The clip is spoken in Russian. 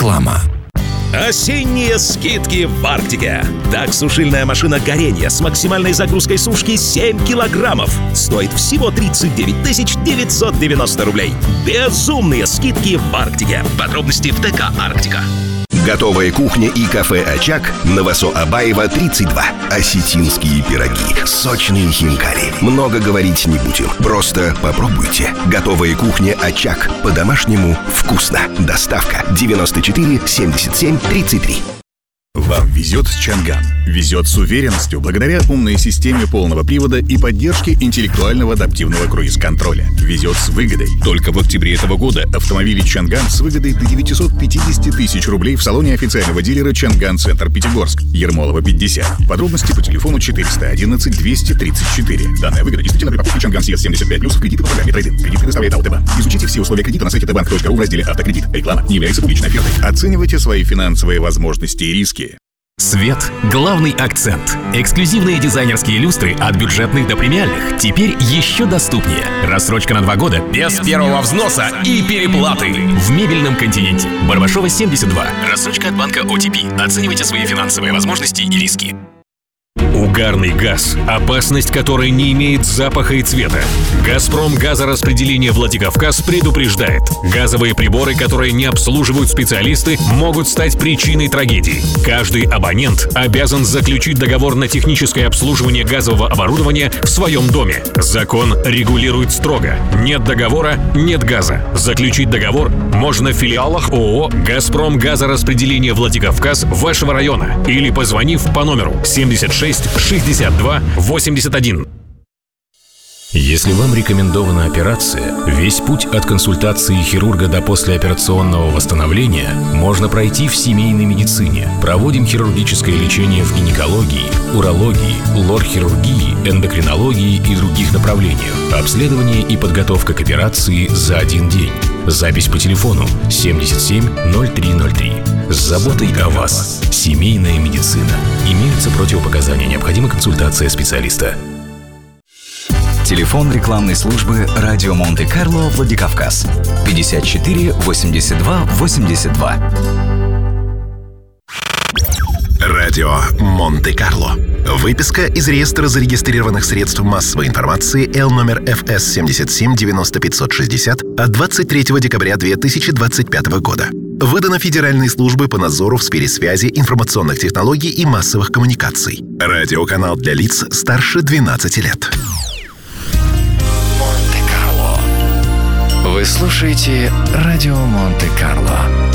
Реклама. Осенние скидки в Арктике. Так-сушильная машина горения с максимальной загрузкой сушки 7 килограммов стоит всего 39 990 рублей. Безумные скидки в Арктике. Подробности в ТК «Арктика». Готовая кухня и кафе «Очаг» на Васо-Абаева, 32. Осетинские пироги, сочные хинкали. Много говорить не будем, просто попробуйте. Готовая кухня «Очаг». По-домашнему вкусно. Доставка 94 77 33. Вам везет с Чанган. Везет с уверенностью благодаря умной системе полного привода и поддержке интеллектуального адаптивного круиз-контроля. Везет с выгодой. Только в октябре этого года автомобили Чанган с выгодой до 950 тысяч рублей в салоне официального дилера Чанган Центр Пятигорск. Ермолова, 50. Подробности по телефону 411 234. Данная выгода действительно при покупке Чанган CS 75+ в кредиты по программе Трейдинг. Кредит предоставляет Алтебанк. Изучите все условия кредита на сайте tbank.ru в разделе «Автокредит». Реклама не является публичной офертой. Оценивайте свои финансовые возможности и риски. Свет – главный акцент. Эксклюзивные дизайнерские люстры от бюджетных до премиальных теперь еще доступнее. Рассрочка на 2 года без первого взноса и переплаты. В мебельном континенте. Барбашова, 72. Рассрочка от банка OTP. Оценивайте свои финансовые возможности и риски. Угарный газ, опасность которой не имеет запаха и цвета. «Газпром» газораспределение Владикавказ предупреждает. Газовые приборы, которые не обслуживают специалисты, могут стать причиной трагедии. Каждый абонент обязан заключить договор на техническое обслуживание газового оборудования в своем доме. Закон регулирует строго. Нет договора – нет газа. Заключить договор можно в филиалах ООО «Газпром» газораспределение Владикавказ вашего района или позвонив по номеру 76 62 81. Если вам рекомендована операция, весь путь от консультации хирурга до послеоперационного восстановления можно пройти в семейной медицине. Проводим хирургическое лечение в гинекологии, урологии, лор-хирургии, эндокринологии и других направлениях. Обследование и подготовка к операции за 1 день. Запись по телефону 77 0303. С заботой о вас. Семейная медицина. Имеются противопоказания. Необходима консультация специалиста. Телефон рекламной службы «Радио Монте-Карло» Владикавказ 54 82 82. Радио Монте-Карло. Выписка из реестра зарегистрированных средств массовой информации Л номер ФС 77 90 560 от 23 декабря 2025 года. Выдано Федеральной службой по надзору в сфере связи, информационных технологий и массовых коммуникаций. Радиоканал для лиц старше 12 лет. Вы слушаете «Радио Монте-Карло».